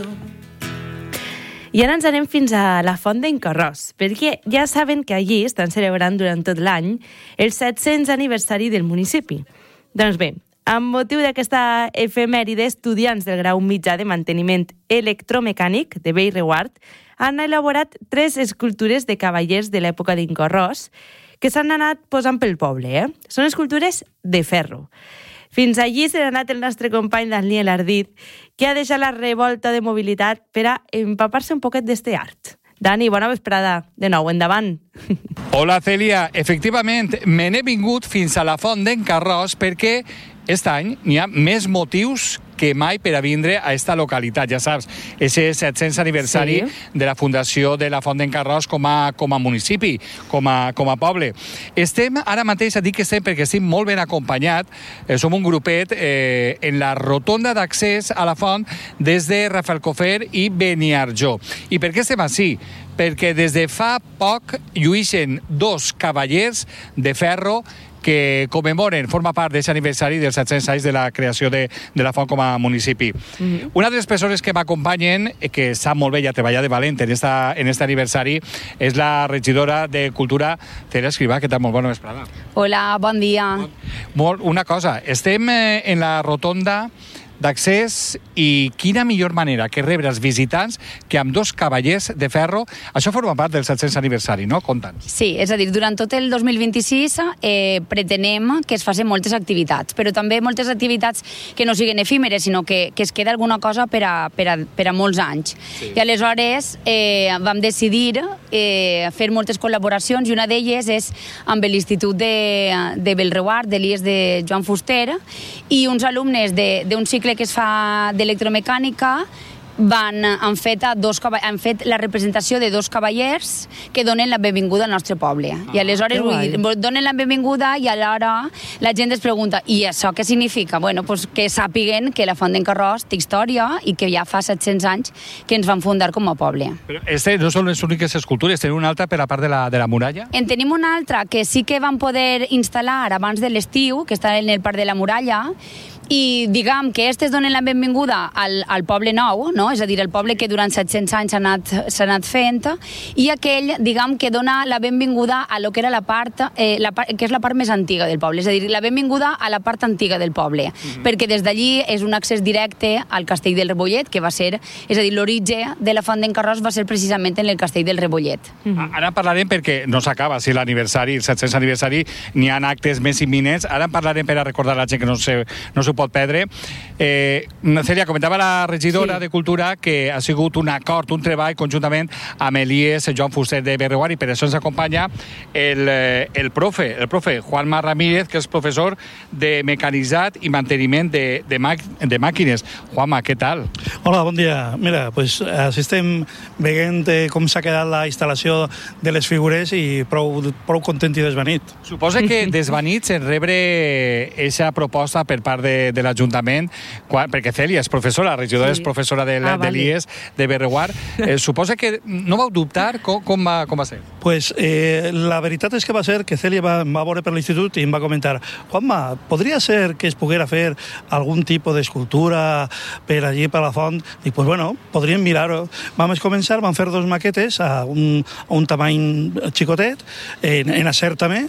I ara ens anem fins a la Font d'en Carròs, perquè ja saben que allí estan celebrant durant tot l'any el 700 aniversari del municipi. Doncs bé, amb motiu d'aquesta efemèride, estudiants del grau mitjà de manteniment electromecànic de Bellreguard han elaborat 3 escultures de cavallers de l'època d'en Carròs que s'han anat posant pel poble. Són escultures de ferro. Fins allí s'ha anat el nostre company Daniel Ardit, que ha deixat la revolta de mobilitat per a empapar-se un poquet d'este art. Dani, bona vesprada. De nou, endavant. Hola, Cèlia. Efectivament, me n'he vingut fins a la Font d'en Carròs perquè aquest any n'hi ha més motius que mai per a vindre a esta localitat. Ja saps, és el 700 aniversari de la fundació de la Font d'en Carròs com a municipi, com a poble. Estem ara mateix, dic que estem perquè estic molt ben acompanyat, som un grupet en la rotonda d'accés a la font des de Rafelcofer i Beniarjó. I per què estem així? Perquè des de fa poc lluïxen 2 cavallers de ferro que commemoren, forma part d'aquest aniversari dels 700 anys de la creació de la font com a municipi. Una de les persones que m'acompanyen, que sap molt bé i ha treballat de valent en aquest aniversari, és la regidora de Cultura, Cèlia Escrivà. Què tal? Molt bona vesprada. Hola, bon dia. Una cosa, estem en la rotonda d'accés i quina millor manera que rebre els visitants que amb 2 cavallers de ferro. Això forma part del 700 aniversari, no? Conta'ns. Sí, és a dir, durant tot el 2026 pretenem que es facin moltes activitats, però també moltes activitats que no siguin efímeres, sinó que es queda alguna cosa per a molts anys. Sí. I aleshores vam decidir fer moltes col·laboracions i una d'elles és amb l'Institut de Bellreguard, de l'IES de Joan Fuster, i uns alumnes d'un cicle que es fa d'electromecànica han fet la representació de 2 cavallers que donen la benvinguda al nostre poble. I aleshores donen la benvinguda i alhora la gent es pregunta i això què significa? Bueno, pues que sàpiguen que la Font d'en Carròs té història i que ja fa 700 anys que ens van fundar com a poble. Però no són les úniques escultures, tenen una altra per a part de la muralla? En tenim una altra que sí que van poder instal·lar abans de l'estiu, que està en el Parc de la Muralla, i diguem que aquestes donen la benvinguda al poble nou, no? És a dir, el poble que durant 700 anys s'ha anat fent, i aquell, diguem, que dona la benvinguda a lo que era la part, que és la part més antiga del poble, és a dir, la benvinguda a la part antiga del poble, perquè des d'allí és un accés directe al Castell del Rebollet, que va ser, és a dir, l'origen de la Font d'en Carròs va ser precisament en el Castell del Rebollet. Ara parlarem perquè no s'acaba, si l'aniversari, el 700 aniversari, n'hi ha actes més imminents, ara en parlarem per a recordar a la gent que no s'ho pot perdre. Cèlia, comentava la regidora de Cultura que ha sigut un acord, un treball conjuntament amb l'IES Joan Fuster de Bellreguard, i per això ens acompanya el profe Juanma Ramírez, que és professor de mecanitzat i manteniment de màquines. Juanma, què tal? Hola, bon dia. Mira, pues estem veient com s'ha quedat la instal·lació de les figures i prou content i desvanit. Suposa que desvanits en rebre aquesta proposta per part de l'Ajuntament, perquè Cèlia és professora, la regidora és professora de l'IES de Bellreguard. Suposa que no vau dubtar com va ser? Pues la veritat és que va ser que Cèlia va veure per l'institut i em va comentar: Juanma, podria ser que es poguera fer algun tipus d'escultura per allí, per la font? Dic, pues bueno, podríem mirar-ho. Vam començar, vam fer 2 maquetes a un tamany xicotet, en acer també,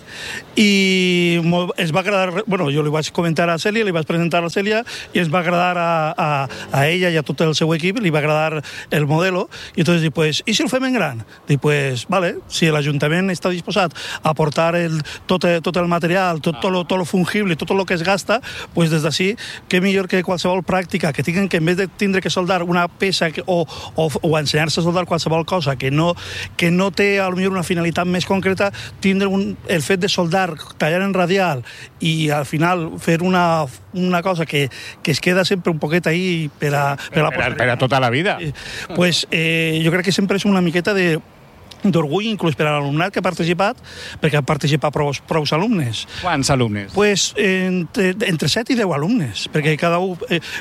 i es va agradar. Bueno, jo li vaig comentar a Cèlia, li vaig presentar a Cèlia, i ens va agradar a ella i a tot el seu equip, li va agradar el modelo, i entonces dic, pues, i si el fem en gran? Dic, pues, vale, si l'Ajuntament està disposat a aportar tot el material, tot lo fungible, tot el que es gasta, pues des d'ací, què millor que qualsevol pràctica que tinguin, que en vez de tindre que soldar una peça o ensenyar-se a soldar qualsevol cosa que no té a lo millor una finalitat més concreta, tindre el fet de soldar, tallar en radial i al final fer una cosa que es queda sempre un poquet ahí per a tota la vida. Pues jo crec que sempre és una miqueta de d'orgull, inclús per a l'alumnat que ha participat, perquè han participat prou alumnes. Quants alumnes? Pues entre 7 i 10 alumnes, perquè cada un,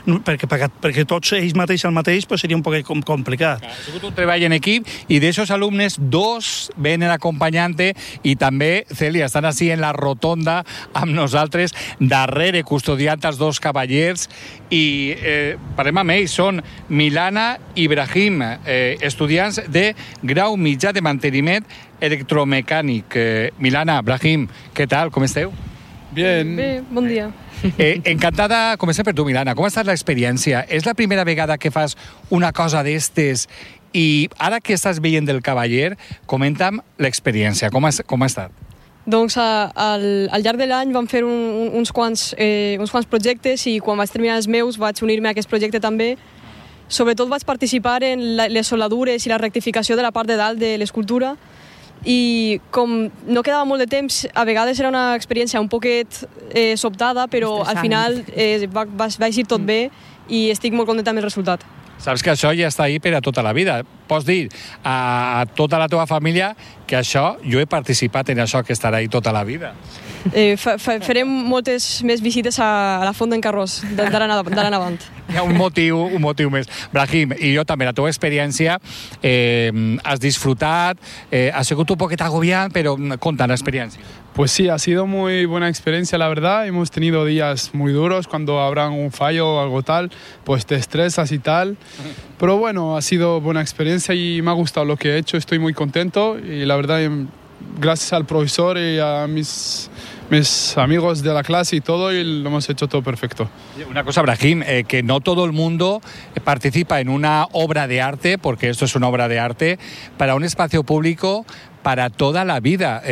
perquè tots ells mateixos el mateix pues seria un poc complicat. Ha sigut un treball en equip i d'aquests alumnes 2 venen acompanyant-te i també, Cèlia, estan així en la rotonda amb nosaltres, darrere custodiant els 2 cavallers i parlem amb ells, són Milana i Brahim, estudiants de grau mitjà de manteniment electromecànic. Milana, Brahim, què tal? Com esteu? Bien. Bé, bon dia. Encantada, comencem per tu, Milana. Com ha estat l'experiència? És la primera vegada que fas una cosa d'estes i ara que estàs veient del cavaller, comenta'm l'experiència. Com ha estat? Doncs al llarg de l'any vam fer uns quants projectes i quan vaig terminar els meus vaig unir-me a aquest projecte també. Sobretot vaig participar en les soldadures i la rectificació de la part de dalt de l'escultura i com no quedava molt de temps, a vegades era una experiència un poquet sobtada, però al final va eixir tot bé i estic molt contenta amb el resultat. Saps que això ja està ahí per a tota la vida. Pots dir a tota la teva família que això, jo he participat en això que estarà ahí tota la vida. Farem moltes més visites a la Font d'en Carròs d'ara en avant. Hi ha un motiu més. Brahim, i jo també, la teva experiència, has disfrutat, ha sigut un poquet agobiant, pero conta la experiencia. Pues sí, ha sido muy buena experiencia, la verdad. Hemos tenido días muy duros cuando habrá un fallo o algo tal, pues te estresas y tal. Pero bueno, ha sido buena experiencia y me ha gustado lo que he hecho. Estoy muy contento y la verdad, gracias al profesor y a mis amigos de la clase y todo, y lo hemos hecho todo perfecto. Una cosa, Brahim, que no todo el mundo participa en una obra de arte, porque esto es una obra de arte, para un espacio público para toda la vida.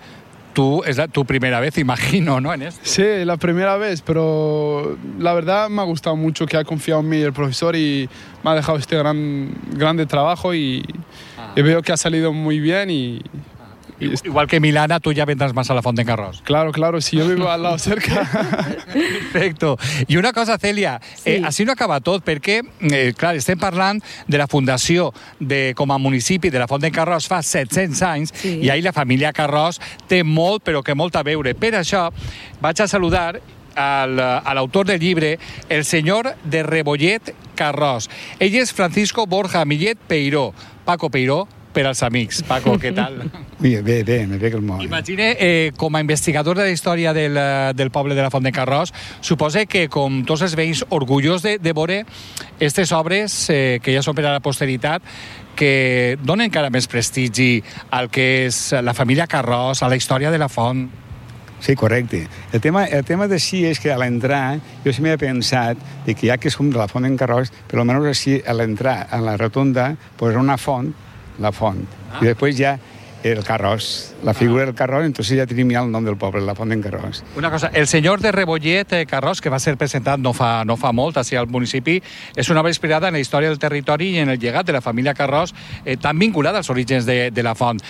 Tú, es tu primera vez, imagino, ¿no? En esto. Sí, la primera vez, pero la verdad me ha gustado mucho que ha confiado en mí el profesor y me ha dejado este grande trabajo y veo que ha salido muy bien y igual que Milana, tú ya vendrás más a la Font d'en Carròs. Claro, si yo vivo al lado cerca. Perfecto. I una cosa, Cèlia, sí. Així no acaba tot, perquè, clar, estem parlant de la fundació com a municipi de la Font d'en Carròs fa 700 anys, sí. I ahir la família Carròs té molt, però que molt a veure. Per això vaig a saludar a l'autor del llibre, el senyor de Rebollet Carròs. Ell és Francisco Borja Millet Peiró. Paco Peiró, per als amics. Paco, què tal? Bé, me ve que el món. Imagine, com a investigador de la història del poble de la Font d'en Carròs, suposa que, com tots els veïns, orgullós de veure aquestes obres que ja són per a la posteritat, que donen encara més prestigi al que és la família Carròs, a la història de la font. Sí, correcte. El tema de sí és que a l'entrar, jo sí m'he pensat que ja que som de la Font d'en Carròs, per almenys així, a l'entrar a la rotonda, posar una font, la font, i després ja el Carròs, la figura del Carròs, entonces ja tenim ja el nom del poble, la Font d'en Carròs. Una cosa, el senyor de Rebollet Carròs, que va ser presentat no fa molt així al municipi, és una obra inspirada en la història del territori i en el llegat de la família Carròs, tan vinculada als orígens de la font.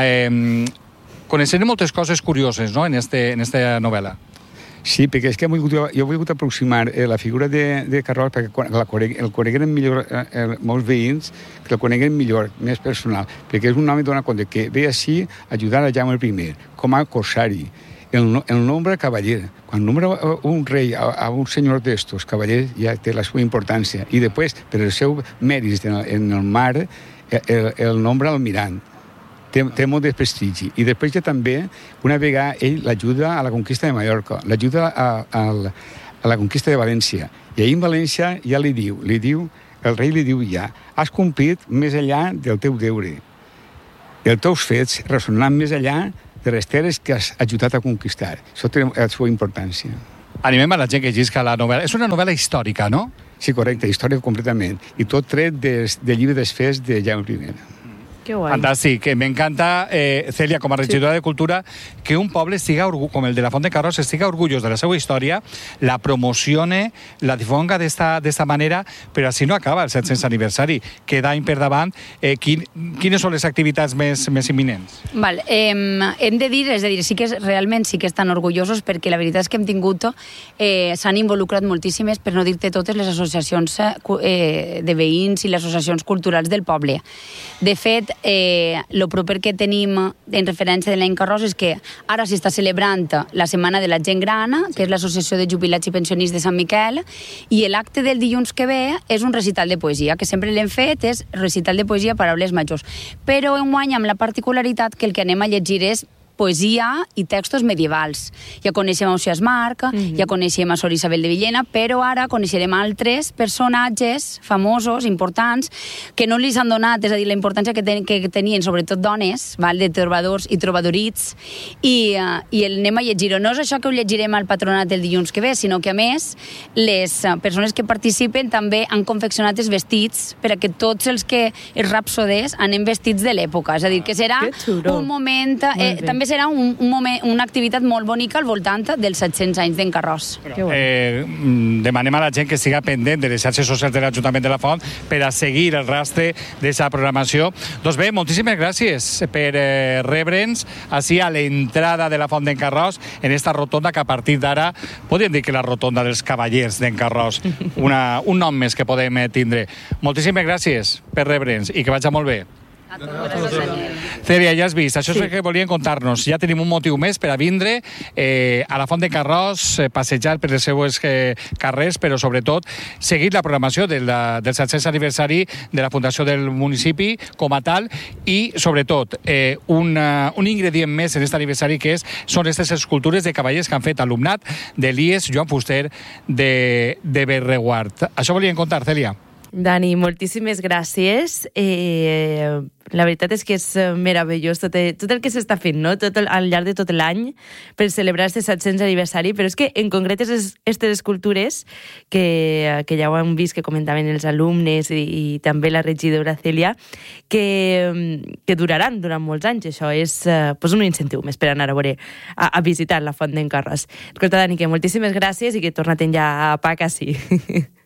Coneixem moltes coses curioses, no?, en esta novel·la. Sí, perquè és que jo he volgut aproximar la figura de Carròs perquè el conegueren millor molts veïns, que el conegueren millor, més personal, perquè és un home dona compte que ve així a ajudar a Jaume I, com a corsari. El nombre cavaller, quan nombra un rei a un senyor d'estos cavallers ja té la seva importància, i després, per els seus mèrits en el mar, el nombre almirant. Té molt de prestigi. I després ja també, una vegada, ell l'ajuda a la conquista de Mallorca, l'ajuda a la conquista de València. I ahir en València ja el rei li diu ja, has complit més enllà del teu deure. Els teus fets ressonaran més enllà de les terres que has ajudat a conquistar. Això té la seva importància. Animem a la gent que llisca la novel·la. És una novel·la històrica, no? Sí, correcte, històrica completament. I tot tret del llibre dels fets de Jaume I. Qué guay. Fantàstic. M'encanta, Cèlia, com a regidora de Cultura, que un poble com el de la Font d'en Carròs estigui orgullós de la seva història, la promocione, la difonga d'esta manera, però així no acaba el 700 aniversari. Queda any per davant. Quines són les activitats més imminents? Val, hem de dir, sí que realment sí que estan orgullosos perquè la veritat és que hem tingut, s'han involucrat moltíssimes, per no dir-te totes, les associacions de veïns i les associacions culturals del poble. De fet, el proper que tenim en referència de l'any Carròs és que ara s'està celebrant la Setmana de la Gent Gran, que és l'Associació de Jubilats i Pensionistes de Sant Miquel, i l'acte del dilluns que ve és un recital de poesia, que sempre l'hem fet, és recital de poesia Paraules Majors. Però enguany amb la particularitat que el que anem a llegir és poesia i textos medievals. Ja coneixem a Ausiàs Marc, ja coneixem a Sor Isabel de Villena, però ara coneixerem altres personatges famosos, importants, que no li han donat, és a dir, la importància que tenien, sobretot dones, de trobadors i trobadorits, i anem a llegir-ho. No és això que ho llegirem al Patronat el dilluns que ve, sinó que, a més, les persones que participen també han confeccionat els vestits per a que tots els rapsoders anem vestits de l'època. És a dir, que serà un moment... També serà una activitat molt bonica al voltant dels 700 anys d'en Carròs. Demanem a la gent que siga pendent de les xarxes socials de l'Ajuntament de la Font per a seguir el rastre d'aquesta programació. Doncs bé, moltíssimes gràcies per rebre'ns així a l'entrada de la Font d'en Carròs en esta rotonda que a partir d'ara podríem dir que la rotonda dels cavallers d'en Carròs. Un nom més que podem tindre. Moltíssimes gràcies per rebre'ns i que vagi molt bé. Cèlia, ja has vist, això és el que volien contar-nos. Ja tenim un motiu més per a vindre a la Font de Carròs, passejar per els seus carrers, però sobretot seguir la programació del 700 aniversari de la Fundació del municipi com a tal i sobretot un ingredient més en aquest aniversari que són aquestes escultures de cavallers que han fet alumnat de l'IES Joan Fuster de Berreguard. Això volien contar, Cèlia. Dani, moltíssimes gràcies. La veritat és que és meravellós tot el que s'està fent, no? Al llarg de tot l'any per celebrar aquest 700 aniversari, però és que en concret aquestes escultures que ja ho hem vist, que comentaven els alumnes i també la regidora Cèlia, que duraran durant molts anys. Això és un incentiu més per anar a visitar la Font d'en Carròs. Escolta, Dani, que moltíssimes gràcies i que torna-te'n ja a PAC així.